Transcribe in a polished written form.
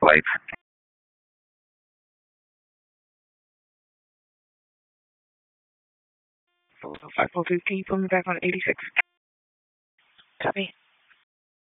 flight. 502, can you put me back on 86? Copy.